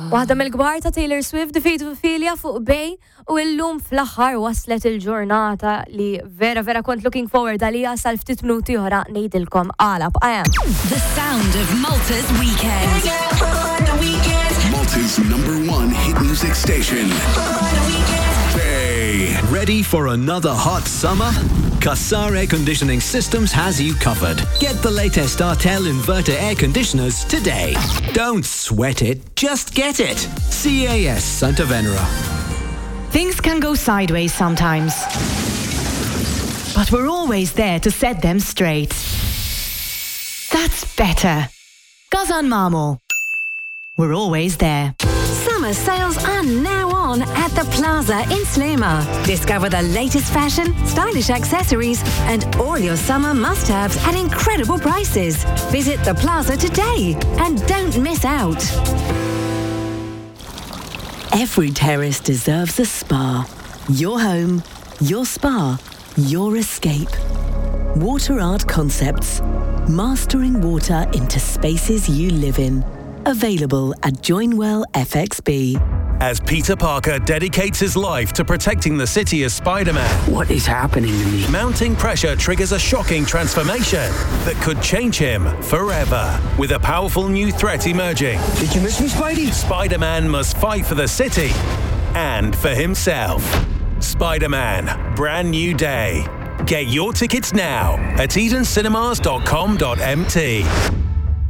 Waħda mill-kbar ta' Taylor Swift defeated Ophelia fuq Bej u illum fl-aħħar waslet il-ġurnata li vera kont looking forward għalija sal ftit minuti oħra ngħidilkom għala b'qajam. The sound of Malta's weekend. Malta's #1 hit music station. Bay. Ready for another hot summer? Qassar Air Conditioning Systems has you covered. Get the latest Artel inverter air conditioners today. Don't sweat it, just get it. CAS Santa Venera. Things can go sideways sometimes, but we're always there to set them straight. That's better. Gazan Mamo. We're always there. Summer sales are now on at the Plaza in Sliema. Discover the latest fashion, stylish accessories, and all your summer must-haves at incredible prices. Visit the Plaza today and don't miss out. Every terrace deserves a spa. Your home, your spa, your escape. Water Art Concepts. Mastering water into spaces you live in. Available at Joinwell FXB. As Peter Parker dedicates his life to protecting the city as Spider-Man, what is happening to me? Mounting pressure triggers a shocking transformation that could change him forever. With a powerful new threat emerging, Did you miss me, Spidey? Spider-Man must fight for the city and for himself. Spider-Man, Brand New Day. Get your tickets now at EdenCinemas.com.mt.